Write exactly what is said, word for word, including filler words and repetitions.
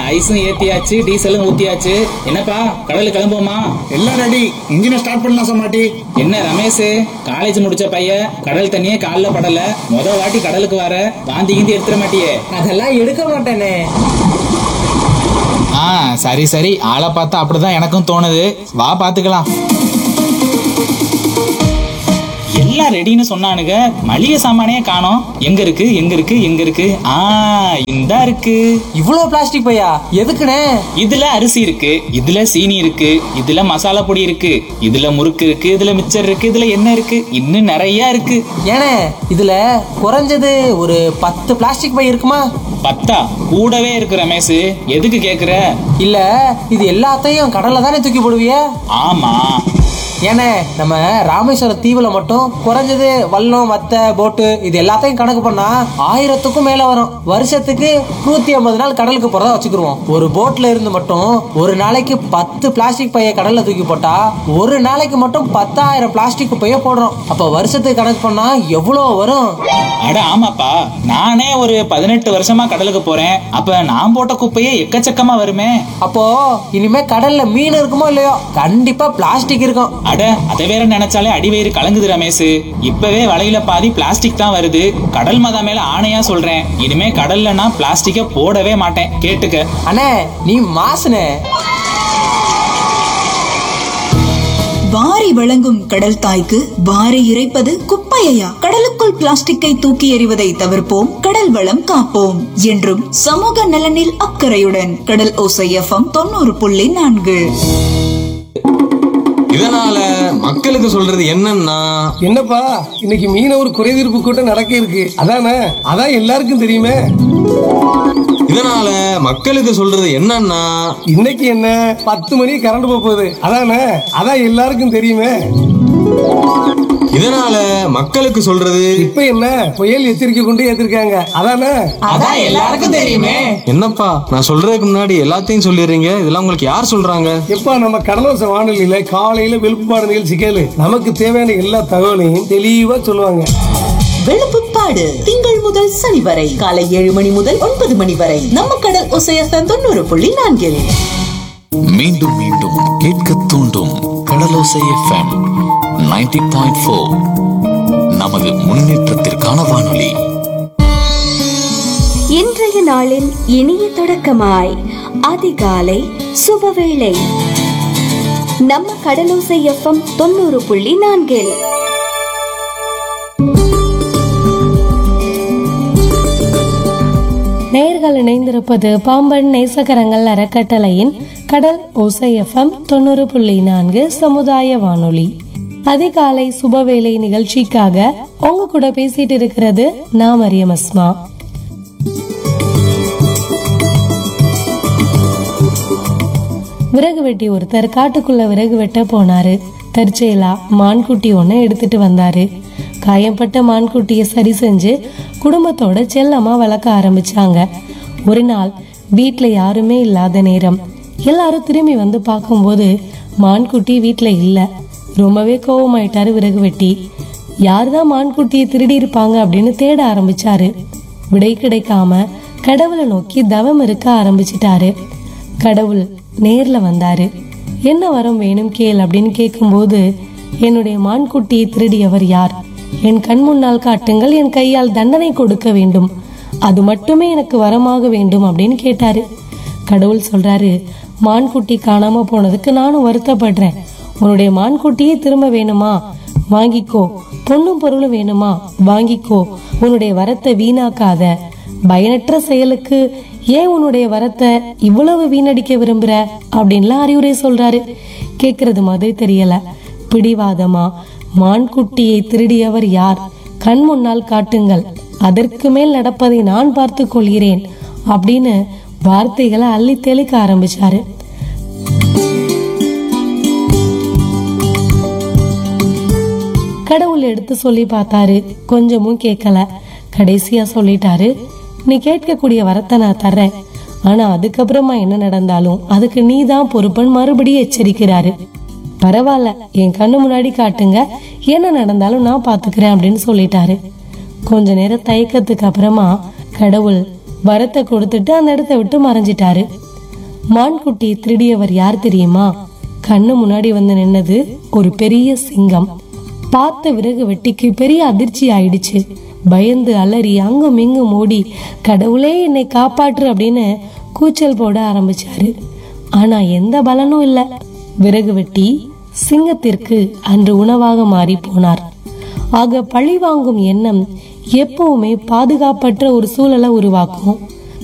ஐஸும் ஏத்தியாச்சு, டீசலும் ஊத்தியாச்சு. என்னப்பா கடலுக்கு கிளம்புவோமா? எல்லாம் ரெடி. இன்ஜினை ஸ்டார்ட் பண்ணலாம் சமாட்டி. என்ன ரமேஷ், காலேஜ் முடிச்ச பையன், கடல் தண்ணியே கால்ல படல, முத வாட்டி கடலுக்கு வர, வாந்தி கீந்தி எடுத்துட மாட்டியே? அதெல்லாம் எடுக்க மாட்டேனே. ஆ சரி சரி, ஆளை பார்த்தா அப்படிதான் எனக்கும் தோணுது. வா பாத்துக்கலாம். எல்லாம் ரெடின்னு சொன்னானுங்க, மளிகை சாமானே காணோம். எங்க இருக்கு எங்க இருக்கு எங்க இருக்கு? ஆ இந்தா இருக்கு. இவ்வளவு பிளாஸ்டிக் பையா எதுக்குனே? இதுல அரிசி இருக்கு, இதுல சீனி இருக்கு, இதுல மசாலா பொடி இருக்கு, இதுல முறுக்கு இருக்கு, இதுல மிச்சர் இருக்கு, இதுல என்ன இருக்கு, இன்னும் நிறைய இருக்கு. ஏனே இதுல குறைஞ்சது ஒரு பத்து பிளாஸ்டிக் பை இருக்குமா? பத்தா? கூடவே இருக்கு ரமேஷ். எதுக்கு கேக்குற? இல்ல இது எல்லாத்தையும் கடல்ல தானே தூக்கி போடுவிய? ஆமா. ஏனே நம்ம ராமேஸ்வரம் தீவுல மட்டும் குறைஞ்சது வல்லம் வத்தை போட்டு இது எல்லாத்தையும் கணக்கு பண்ணா ஆயிரத்துக்கும் மேல வரும். வருஷத்துக்கு நூத்தி ஐம்பது நாள் கடலுக்கு போறதா வச்சுக்கிருவோம். ஒரு போட்ல இருந்து மட்டும் ஒரு நாளைக்கு பத்து பிளாஸ்டிக் பைய கடல்ல தூக்கி போட்டா ஒரு நாளைக்கு மட்டும் பத்தாயிரம் பிளாஸ்டிக் பைய போடுறோம். அப்ப வருஷத்துக்கு கணக்கு பண்ணா எவ்வளவு வரும்? அட ஆமாப்பா, நானே ஒரு பதினெட்டு வருஷமா கடலுக்கு போறேன். அப்ப நான் போட்ட குப்பையே எக்கச்சக்கமா வருமே. அப்போ இனிமே கடல்ல மீன் இருக்குமோ இல்லையோ, கண்டிப்பா பிளாஸ்டிக் இருக்கும். அட அதை வேற நினைச்சாலே அடிவயிறு கலங்குது ரமேஷ். இப்பவே வலையில பாதி பிளாஸ்டிக் தான் வருது. கடல் மதா மேல ஆணையா சொல்றேன், இனிமே கடல்ல நான் பிளாஸ்டிக்க போடவே மாட்டேன். கேட்டுக்க. அண்ணே நீ மாசுனே. வாரி வழங்கும் கடல் தாய்க்கு வாரி இறைப்பது குப்பையா? கடலுக்குள் பிளாஸ்டிக்கை தூக்கி எறிவதை தவிர்ப்போம், கடல் வளம் காப்போம். என்றும் சமூக நலனில் அக்கறையுடன் கடல் ஓசை எஃப்எம் தொண்ணூறு புள்ளி நான்கு. இதனால மக்களுக்கு சொல்றது என்னன்னா, என்னப்பா இன்னைக்கு மீனவர் குறைதீர்ப்பு கூட்டம் நடக்க இருக்கு, அதானே? அதான் எல்லாருக்கும் தெரியுமே. இதனால மக்களுக்கு சொல்றது என்னன்னா, இன்னைக்கு என்ன பத்து மணி கரண்ட் போகுது, அதானே? அதான் எல்லாருக்கும் தெரியுமே. இதனால மக்களுக்கு சொல்றது இப்ப என்ன புயல் எச்சரிக்கை கொண்டு ஏத்திருக்காங்க, அதானே? அதான் எல்லாருக்கும் தெரியுமே. என்னப்பா நான் சொல்றதுக்கு முன்னாடி எல்லாத்தையும் சொல்லிடுறீங்க, இதெல்லாம் உங்களுக்கு யார் சொல்றாங்க? எப்பா நம்ம கடலோச வானொலியில காலையில வெளுப்புப்பாடு நிகழ்ச்சி கேளு, நமக்கு தேவையான எல்லா தகவலையும் தெளிவா சொல்லுவாங்க. வெளுப்புப்பாடு திங்கள் முதல் சனி வரை காலை ஏழு மணி முதல் ஒன்பது மணி வரை நம்ம கடல் ஒசையத்தன் தொண்ணூறு புள்ளி நான்கில். மீண்டும் மீண்டும் கேட்க தூண்டும் கடலோசை எஃப்எம் நைன்டி பாயிண்ட் ஃபோர். நமது முன்னேற்றத்திற்கான வானொலி. இன்றைய நாளின் இனிய தொடக்கமாய் அதிகாலை சுபவேளை நம்ம கடலோசை எஃப்எம் தொண்ணூறு புள்ளி நான்கில். நேயர்கள் இணைந்திருப்பது பாம்பன் நேசகரங்கள் அறக்கட்டளையின் கடல் ஓசை எஃப்எம் தொண்ணூறு புள்ளி நான்கு சமுதாய வானொலி. அதிகாலை சுபவேளை நிகழ்ச்சிக்காக உங்க கூட பேசிட்டு இருக்கிறது நான் மரியம் அஸ்மா. விறகு வெட்டி ஒருத்தர் காட்டுக்குள்ள விறகு வெட்ட போனாரு. தற்செயலா மான்குட்டி ஒண்ணு எடுத்துட்டு வந்தாரு. காயம்பட்ட மான்குட்டிய சரி செஞ்சு குடும்பத்தோட செல்லமா வளர்க்க ஆரம்பிச்சாங்க. ஒரு நாள் வீட்டுல யாருமே இல்லாத நேரம் எல்லாரும் திரும்பி வந்து பார்க்கும்போது மான்குட்டி வீட்டுல இல்ல. ரொம்பவே கோவமாயிட்டாரு விறகு வெட்டி. யாருதான் மான்குட்டியை திருடி இருப்பாங்க அப்படின்னு தேட ஆரம்பிச்சாரு. விடை கிடைக்காம கடவுளை நோக்கி தவம் இருக்க ஆரம்பிச்சிட்டாரு. கடவுள் நேர்ல வந்தாரு. என்ன வரம் வேணும் கேள் அப்படின்னு கேட்கும்போது, என்னுடைய மான்குட்டியை திருடியவர் யார்? என் கண் முன்னால் காட்டுங்கள், என் கையால் தண்டனை கொடுக்க வேண்டும், அது மட்டுமே எனக்கு வரமாக வேண்டும் அப்படின்னு கேட்டாரு. கடவுள் சொல்றாரு, மான்குட்டி காணாம போனதுக்கு நானும் வருத்தப்படுறேன். உன்னுடைய மான்குட்டியே திரும்ப வேணுமா? வாங்கிக்கோ. பொண்ணும் பொருளும் வேணுமா? வாங்கிக்கோ. உன்னுடைய வரத்தை வீணாக்காத. பயனற்ற செயலுக்கு ஏன் உன்னுடைய வரத்தை இவ்வளவு வீணடிக்க விரும்புற அப்படின்லாம் அறிவுரை சொல்றாரு. கேக்குறது மாதிரி தெரியல. பிடிவாதமா மான்குட்டியை திருடியவர் யார்? கண் முன்னால் காட்டுங்கள், அதற்கு மேல் நடப்பதை நான் பார்த்து கொள்கிறேன் அப்படின்னு வார்த்தைகளை அள்ளி தெளிக்க ஆரம்பிச்சாரு. கடவுள் எடுத்து சொல்லி பார்த்தாரு, கொஞ்சமும் கேட்கல. கடைசியா சொல்லிட்டாரு, நீ கேட்கக்கூடிய வரத்தை நான் தர்றேன், ஆனா அதுக்கப்புறமா என்ன நடந்தாலும் அதுக்கு நீ தான் பொறுப்பன் மறுபடியும் எச்சரிக்கிறாரு. பரவாயில்ல, என் கண்ணு முன்னாடி காட்டுங்க, என்ன நடந்தாலும் நான் பாத்துக்கிறேன் அப்படின்னு சொல்லிட்டாரு. கொஞ்ச நேரம் தயக்கத்துக்கு அப்புறமா கடவுள் வரத்தை கொடுத்துட்டு அந்த இடத்த விட்டு மறைஞ்சிட்டாரு. மான்குட்டி திருடியவர் யார் தெரியுமா? கண்ணு முன்னாடி வந்து நின்னது ஒரு பெரிய சிங்கம். பார்த்த விறகு வெட்டிக்கு பெரிய அதிர்ச்சி ஆயிடுச்சு. பயந்து அலறி அங்கும் இங்கும் ஓடி கடவுளே என்னை காப்பாற்று அப்படின்னு கூச்சல் போட ஆரம்பிச்சாரு. ஆனா எந்த பலனும் இல்ல. விறகு வெட்டி சிங்கத்திற்கு அன்று உணவாக மாறி போனார். ஆக பழி வாங்கும் எண்ணம் எப்பவுமே பாதுகாப்பற்ற ஒரு சூழலை உருவாக்கும்.